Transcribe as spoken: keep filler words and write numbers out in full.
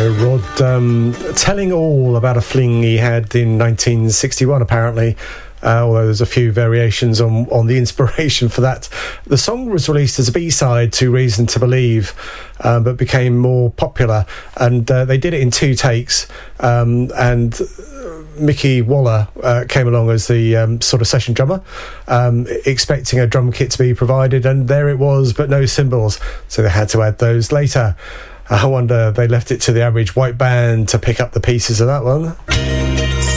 go, Rod, um, telling all about a fling he had in nineteen sixty-one, apparently. Uh, although there's a few variations on, on the inspiration for that. The song was released as a B-side to Reason to Believe, um, but became more popular, and uh, they did it in two takes, um, and Mickey Waller uh, came along as the um, sort of session drummer, um, expecting a drum kit to be provided, and there it was, but no cymbals, so they had to add those later. I wonder they left it to the average white band to pick up the pieces of that one.